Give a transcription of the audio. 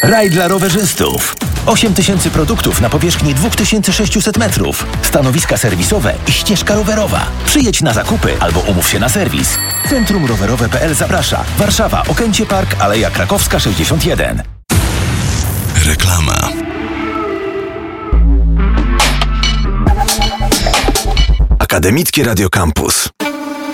Raj dla rowerzystów. 8000 produktów na powierzchni 2600 metrów. Stanowiska serwisowe i ścieżka rowerowa. Przyjedź na zakupy albo umów się na serwis. Centrum Rowerowe.pl zaprasza. Warszawa, Okęcie Park, Aleja Krakowska 61. Reklama. Akademickie Radio Campus.